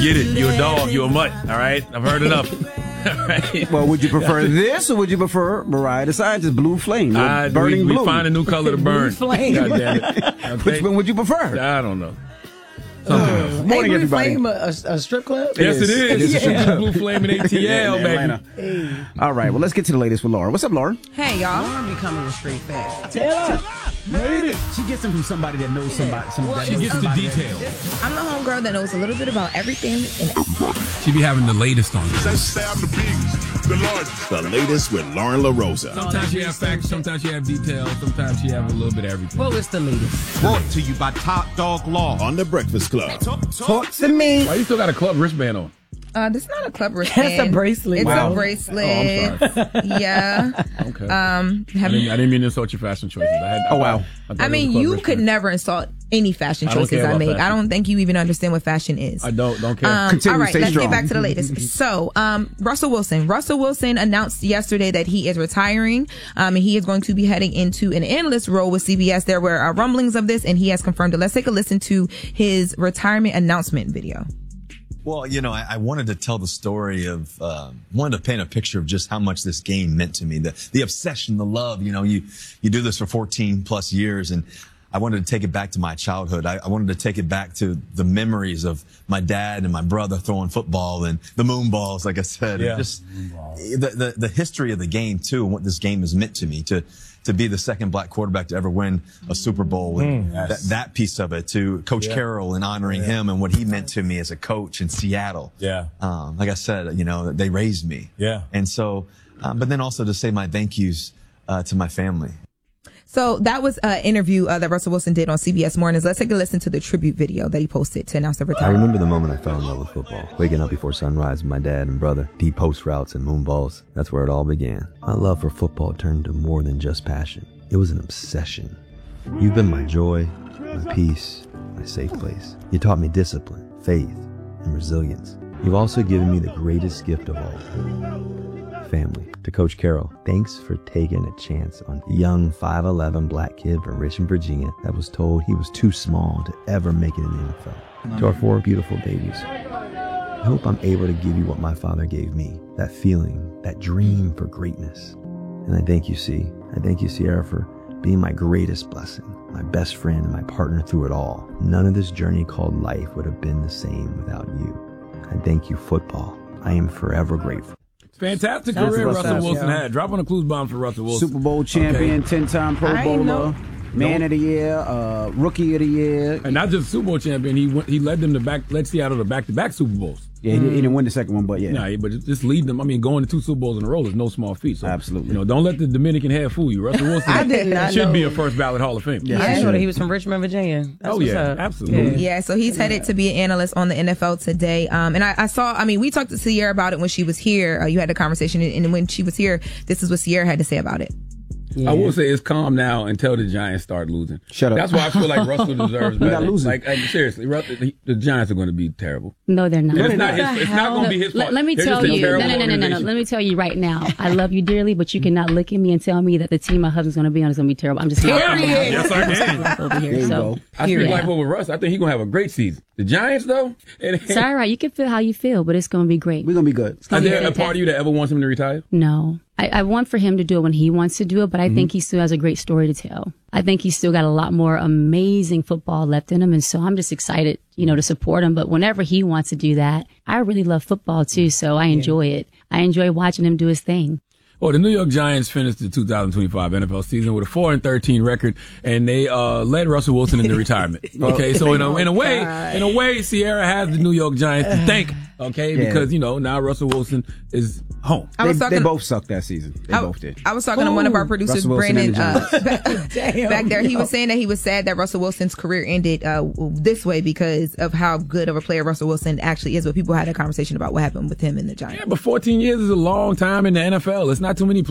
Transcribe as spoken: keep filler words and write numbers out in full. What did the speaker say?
Get it. You're a dog. You're a mutt. All right? I've heard enough. All right. Well, would you prefer this or would you prefer Mariah the Scientist, Blue Flame? Uh, burning we, we blue. find a new color to burn. Blue Flame. God damn it. Okay. Which one would you prefer? I don't know. Uh, Hey, morning, Blue everybody. Flame, a, a strip club? Yes, it is. It is a strip Yeah. club. Blue Flame in A T L, In baby. Atlanta. All right, well, let's get to the latest with Laura. What's up, Laura? Hey, y'all. I'm becoming a straight fat. She gets them from somebody that knows somebody. somebody She gets the details. I'm the homegirl that knows a little bit about everything. And She be having the latest on this. The latest with Lauren LaRosa. Sometimes she have facts, sometimes she have details, sometimes she have a little bit of everything. Well, it's the latest. Brought to you by Top Dog Law on The Breakfast Club. Talk to me. Why you still got a club wristband on? uh, this is not a club wristband. That's a bracelet. It's Wow. a bracelet. Oh, I'm sorry. Yeah. Okay. Um. I Have didn't, I didn't mean to insult your fashion choices. I had, Oh, wow. I, thought I it was mean, a club you wristband. could never insult any fashion I don't choices care I about make. fashion. I don't think you even understand what fashion is. I don't, don't care. Um, Continue, all right, stay let's strong. get back to the latest. So, um, Russell Wilson. Russell Wilson announced yesterday that he is retiring. Um, and he is going to be heading into an analyst role with C B S. There were uh, rumblings of this, and he has confirmed it. Let's take a listen to his retirement announcement video. Well, you know, I, I wanted to tell the story of, uh, wanted to paint a picture of just how much this game meant to me. The, the obsession, the love, you know, you, you do this for fourteen plus years, and I wanted to take it back to my childhood. I, I wanted to take it back to the memories of my dad and my brother throwing football and the moon balls, like I said. Yeah. And just the, the, the history of the game too, and what this game has meant to me, to, to be the second black quarterback to ever win a Super Bowl, and that, that piece of it, to Coach Carroll and honoring him and what he meant to me as a coach in Seattle. Yeah. Um, like I said, you know, they raised me. Yeah. And so, um, but then also to say my thank yous uh, to my family. So that was an interview uh, that Russell Wilson did on C B S Mornings. Let's take a listen to the tribute video that he posted to announce the I retirement. remember the moment I fell in love with football. Waking up before sunrise with my dad and brother, deep post routes and moon balls. That's where it all began. My love for football turned to more than just passion. It was an obsession. You've been my joy, my peace, my safe place. You taught me discipline, faith, and resilience. You've also given me the greatest gift of all, family. To Coach Carroll, thanks for taking a chance on a young five eleven black kid from Richmond, Virginia that was told he was too small to ever make it in the N F L. To our four beautiful babies, I hope I'm able to give you what my father gave me, that feeling, that dream for greatness. And I thank you, C. I thank you, Sierra, for being my greatest blessing, my best friend and my partner through it all. None of this journey called life would have been the same without you. I thank you, football. I am forever grateful. Fantastic That's career what's Russell up, Wilson yo. had. Drop on a clues bomb for Russell Wilson. Super Bowl champion, Okay. ten-time Pro I ain't know. Bowler, Man of the Year, uh, Rookie of the Year. And not just Super Bowl champion, he went, he led them to back, led Seattle to back-to-back Super Bowls. Yeah, he, he didn't win the second one, but yeah. Nah, but just leading them. I mean, going to two Super Bowls in a row is no small feat. So, Absolutely. You know, don't let the Dominican hair fool you. Russell Wilson I did not should know. be a first ballot Hall of Fame. Yeah. I didn't know that he was from Richmond, Virginia. That's Oh, what's yeah, up. absolutely. Yeah, so he's headed to be an analyst on the N F L today. Um, and I, I saw, I mean, we talked to Sierra about it when she was here. Uh, you had the conversation, and when she was here, this is what Sierra had to say about it. Yeah. I will say it's calm now until the Giants start losing. Shut up. That's why I feel like Russell deserves We better. got losing. Like, like, seriously, Russell, the, the Giants are going to be terrible. No, they're not. And it's not What his- the it's not hell? gonna be his fault. Let, let me They're tell just a you. No, terrible no, no, no, no, no. organization. Let me tell you right now. I love you dearly, but you cannot look at me and tell me that the team my husband's going to be on is going to be terrible. I'm just not. Period. Yes, I can. Over here. There you So, go. I speak yeah. like over Russ. I think he's going to have a great season. The Giants, though, it, It's all right. You can feel how you feel, but it's going to be great. We're going to be good. It's is gonna be there a fantastic. part of you that ever wants him to retire? No. I, I want for him to do it when he wants to do it, but I Mm-hmm. think he still has a great story to tell. I think he's still got a lot more amazing football left in him. And so I'm just excited, you know, to support him. But whenever he wants to do that, I really love football too. So I enjoy it. I enjoy watching him do his thing. Well, the New York Giants finished the two thousand twenty-five N F L season with a four and thirteen record, and they uh, led Russell Wilson into retirement. Okay, so in a, in a way, in a way, Sierra has the New York Giants to thank. Okay, Yeah. because you know now Russell Wilson is home. I They, was talking. they both sucked that season. They I, both did. I was talking to one of our producers, Russell Wilson Brandon, and the uh, back, back there. He was saying that he was sad that Russell Wilson's career ended uh, this way because of how good of a player Russell Wilson actually is. But people had a conversation about what happened with him in the Giants. Yeah, but fourteen years is a long time in the N F L. It's not too many